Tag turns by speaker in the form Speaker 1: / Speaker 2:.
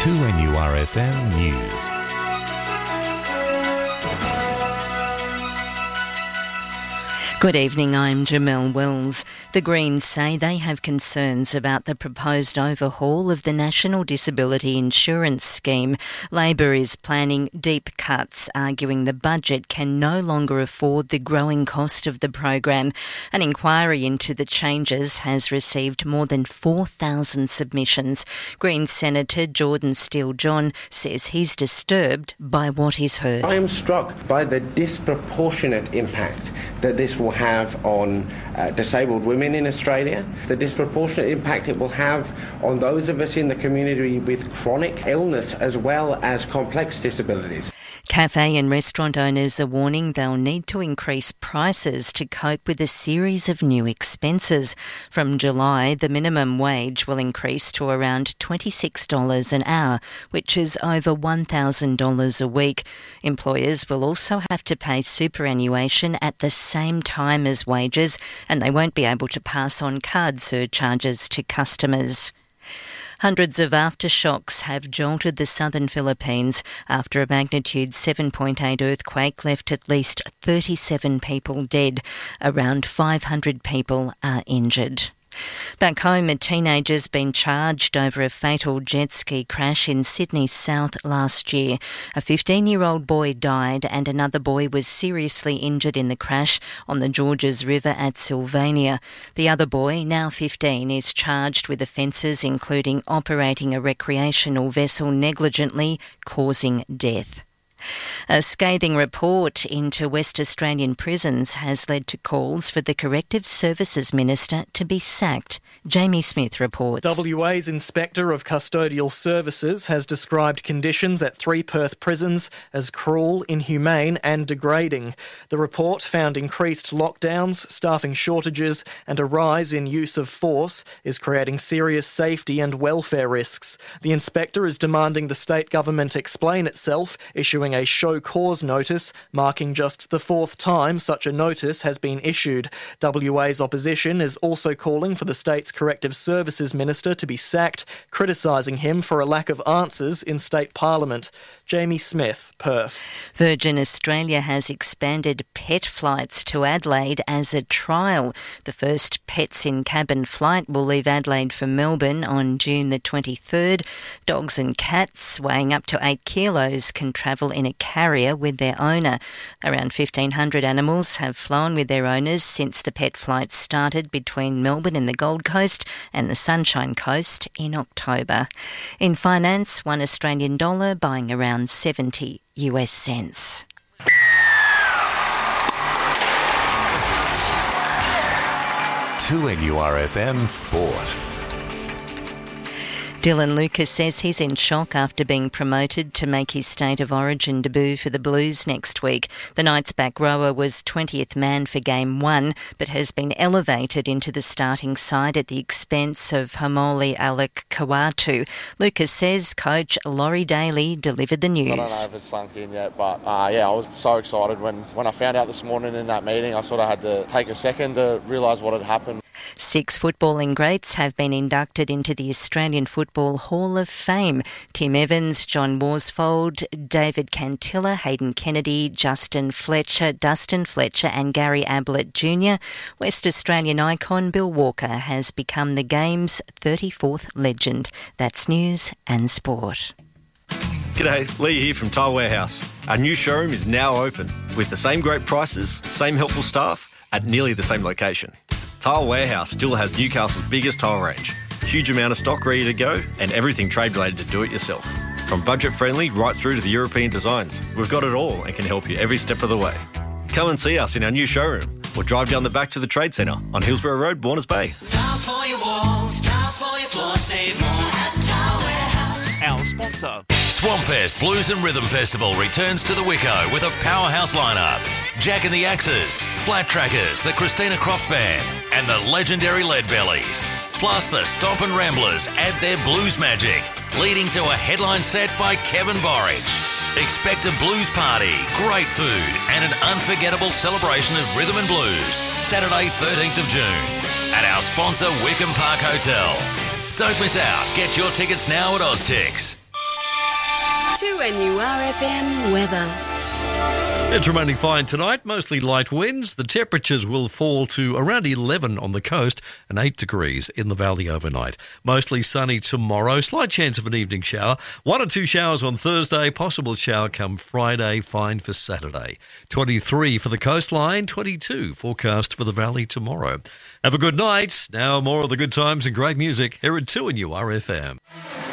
Speaker 1: 2NURFM News.
Speaker 2: Good evening, I'm Jamelle Wells. The Greens say they have concerns about the proposed overhaul of the National Disability Insurance Scheme. Labor is planning deep cuts, arguing the budget can no longer afford the growing cost of the program. An inquiry into the changes has received more than 4,000 submissions. Greens Senator Jordan Steele-John says he's disturbed by what he's heard.
Speaker 3: I am struck by the disproportionate impact that this will have on disabled women in Australia, the disproportionate impact it will have on those of us in the community with chronic illness as well as complex disabilities.
Speaker 2: Cafe and restaurant owners are warning they'll need to increase prices to cope with a series of new expenses. From July, the minimum wage will increase to around $26 an hour, which is over $1,000 a week. Employers will also have to pay superannuation at the same time as wages, and they won't be able to pass on card surcharges to customers. Hundreds of aftershocks have jolted the southern Philippines after a magnitude 7.8 earthquake left at least 37 people dead. Around 500 people are injured. Back home, a teenager's been charged over a fatal jet ski crash in Sydney South last year. A 15-year-old boy died and another boy was seriously injured in the crash on the Georges River at Sylvania. The other boy, now 15, is charged with offences including operating a recreational vessel negligently, causing death. A scathing report into West Australian prisons has led to calls for the Corrective Services Minister to be sacked. Jamie Smith reports.
Speaker 4: WA's Inspector of Custodial Services has described conditions at 3 Perth prisons as cruel, inhumane and degrading. The report found increased lockdowns, staffing shortages and a rise in use of force is creating serious safety and welfare risks. The inspector is demanding the state government explain itself, issuing a show cause notice, marking just the 4th time such a notice has been issued. WA's opposition is also calling for the state's Corrective Services Minister to be sacked, criticising him for a lack of answers in state parliament. Jamie Smith, Perth.
Speaker 2: Virgin Australia has expanded pet flights to Adelaide as a trial. The first Pets in Cabin flight will leave Adelaide for Melbourne on June the 23rd. Dogs and cats weighing up to 8 kilos can travel in a carrier with their owner. Around 1,500 animals have flown with their owners since the pet flights started between Melbourne and the Gold Coast and the Sunshine Coast in October. In finance, $1 Australian buying around 70 US cents.
Speaker 1: To NURFM Sport.
Speaker 2: Dylan Lucas says he's in shock after being promoted to make his State of Origin debut for the Blues next week. The Knights back rower was 20th man for Game 1, but has been elevated into the starting side at the expense of Haumole Alec Kawatu. Lucas says coach Laurie Daly delivered the news.
Speaker 5: I don't know if it's sunk in yet, but I was so excited when I found out this morning in that meeting. I sort of had to take a second to realise what had happened.
Speaker 2: 6 footballing greats have been inducted into the Australian Football Hall of Fame. Tim Evans, John Worsfold, David Cantilla, Hayden Kennedy, Dustin Fletcher and Gary Ablett Jr. West Australian icon Bill Walker has become the game's 34th legend. That's news and sport.
Speaker 6: G'day, Lee here from Tile Warehouse. Our new showroom is now open with the same great prices, same helpful staff at nearly the same location. Tile Warehouse still has Newcastle's biggest tile range, huge amount of stock ready to go and everything trade related to do it yourself. From budget friendly right through to the European designs, we've got it all and can help you every step of the way. Come and see us in our new showroom or drive down the back to the Trade Centre on Hillsborough Road, Warners Bay.
Speaker 7: Tiles for your walls, tiles for your floors, save more at Tile Warehouse.
Speaker 8: Our sponsor.
Speaker 9: Swampfest Blues and Rhythm Festival returns to the Wicco with a powerhouse lineup. Jack and the Axes, Flat Trackers, the Christina Croft Band, and the legendary Leadbellies. Plus the Stomp and Ramblers add their blues magic, leading to a headline set by Kevin Borich. Expect a blues party, great food, and an unforgettable celebration of rhythm and blues, Saturday 13th of June, at our sponsor Wickham Park Hotel. Don't miss out. Get your tickets now at Oztix.
Speaker 8: 2NURFM weather.
Speaker 10: It's remaining fine tonight, mostly light winds. The temperatures will fall to around 11 on the coast and 8 degrees in the valley overnight. Mostly sunny tomorrow, slight chance of an evening shower. 1 or 2 showers on Thursday, possible shower come Friday, fine for Saturday. 23 for the coastline, 22 forecast for the valley tomorrow. Have a good night. Now more of the good times and great music here at 2NURFM.